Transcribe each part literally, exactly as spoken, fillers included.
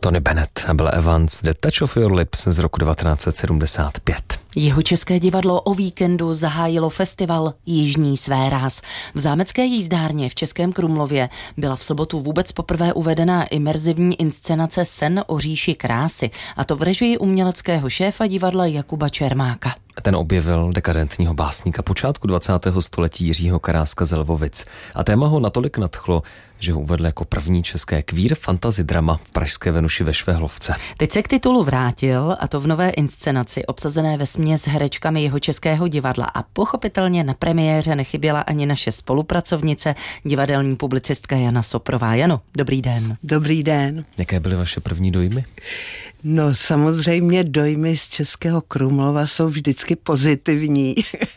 Tony Bennett a Bill Evans, The Touch of Your Lips z roku devatenáct set sedmdesát pět. Jihočeské divadlo o víkendu zahájilo festival Jižní svéráz. V zámecké jízdárně v Českém Krumlově byla v sobotu vůbec poprvé uvedena imerzivní inscenace Sen o říši krásy, a to v režii uměleckého šéfa divadla Jakuba Čermáka. Ten objevil dekadentního básníka počátku dvacátého století Jiřího Karáska z Lvovic. A téma ho natolik nadchlo, že ho uvedl jako první české queer fantasy drama v pražské Venuši ve Švehlovce. Teď se k titulu vrátil, a to v nové inscenaci obsazené vesměs herečkami Jihočeského divadla, a pochopitelně na premiéře nechyběla ani naše spolupracovnice, divadelní publicistka Jana Soprová. Jano, dobrý den. Dobrý den. Jaké byly vaše první dojmy? No samozřejmě dojmy z Českého Krumlova jsou vždycky pozitivní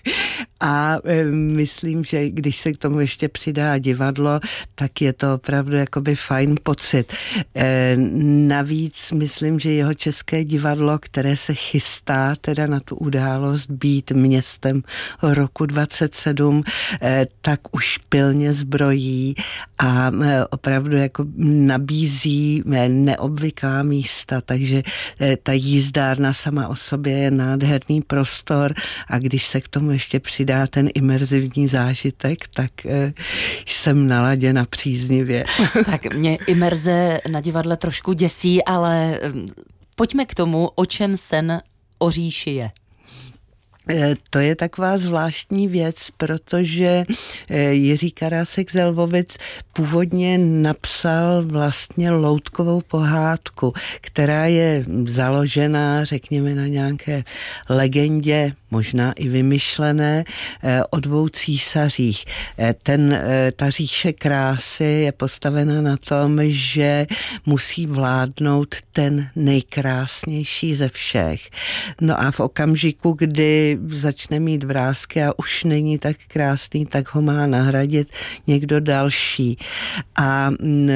a e, myslím, že když se k tomu ještě přidá divadlo, tak je to opravdu jakoby fajn pocit. E, navíc myslím, že Jihočeské divadlo, které se chystá teda na tu událost být městem roku dvacet sedm, e, tak už pilně zbrojí a e, opravdu jako nabízí e, neobvyklá místa, takže ta jízdárna sama o sobě je nádherný prostor, a když se k tomu ještě přidá ten imerzivní zážitek, tak e, jsem naladěna příznivě. Tak mě imerze na divadle trošku děsí, ale pojďme k tomu, o čem Sen o říši je. To je taková zvláštní věc, protože Jiří Karásek z Lvovic původně napsal vlastně loutkovou pohádku, která je založená, řekněme, na nějaké legendě, možná i vymyšlené, o dvou císařích. Ten, ta říše krásy je postavena na tom, že musí vládnout ten nejkrásnější ze všech. No a v okamžiku, kdy začne mít vrásky a už není tak krásný, tak ho má nahradit někdo další. A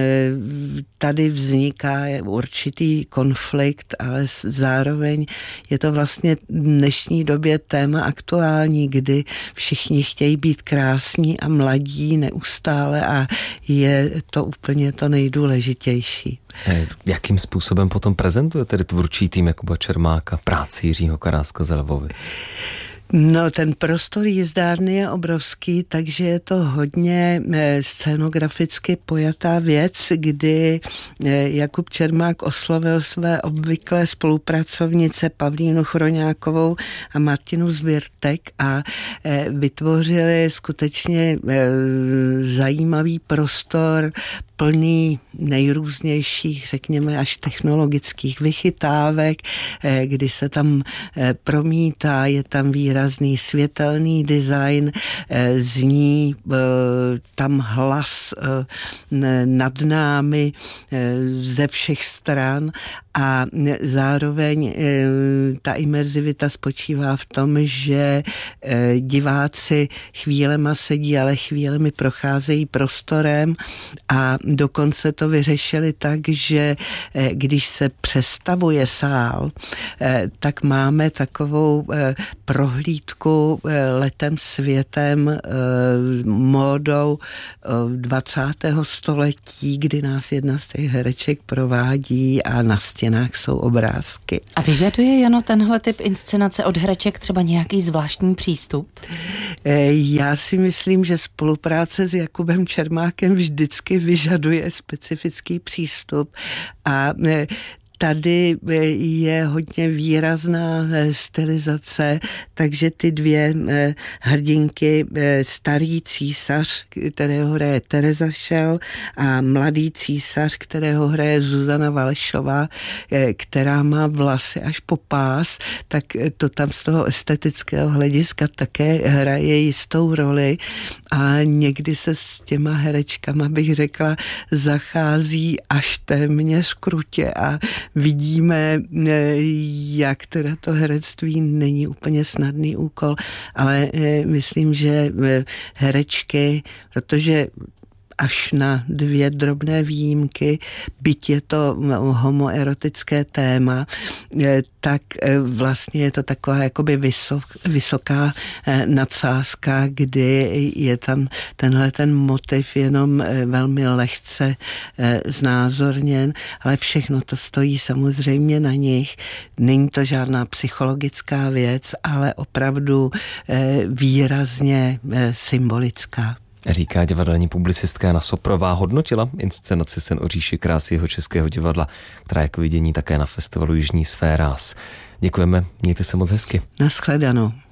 tady vzniká určitý konflikt, ale zároveň je to vlastně v dnešní době téma aktuální, kdy všichni chtějí být krásní a mladí neustále, a je to úplně to nejdůležitější. Jakým způsobem potom prezentuje tedy tvůrčí tým Jakuba Čermáka práci Jiřího Karáska z Lvovic? No, ten prostor jízdárny je obrovský, takže je to hodně scenograficky pojatá věc, kdy Jakub Čermák oslovil své obvyklé spolupracovnice Pavlínu Chroňákovou a Martinu Zvirtek a vytvořili skutečně zajímavý prostor plný nejrůznějších, řekněme, až technologických vychytávek, kdy se tam promítá, je tam výrazný světelný design, zní tam hlas nad námi ze všech stran, a zároveň ta imerzivita spočívá v tom, že diváci chvílema sedí, ale chvílemi procházejí prostorem, a dokonce to vyřešili tak, že když se přestavuje sál, tak máme takovou prohlídku letem světem, módou dvacátého století, kdy nás jedna z těch hereček provádí a na stěnách jsou obrázky. A vyžaduje, Jano, tenhle typ inscenace od hereček třeba nějaký zvláštní přístup? Já si myslím, že spolupráce s Jakubem Čermákem vždycky vyžaduje specifický přístup, a tady je hodně výrazná stylizace, takže ty dvě hrdinky, starý císař, kterého hraje Tereza Šel, a mladý císař, kterého hraje Zuzana Valešová, která má vlasy až po pás, tak to tam z toho estetického hlediska také hraje jistou roli, a někdy se s těma herečkama, bych řekla, zachází až téměř krutě, a vidíme, jak teda to herectví není úplně snadný úkol, ale myslím, že herečky, protože až na dvě drobné výjimky, byť je to homoerotické téma, tak vlastně je to taková jakoby vysok, vysoká nadsázka, kdy je tam tenhle ten motiv jenom velmi lehce znázorněn, ale všechno to stojí samozřejmě na nich. Není to žádná psychologická věc, ale opravdu výrazně symbolická. Říká divadelní publicistka Jana Soprová. Hodnotila inscenaci Sen o říši krásy jeho českého divadla, která je k vidění také na festivalu Jižní své ráz. Děkujeme, mějte se moc hezky. Naschledanou.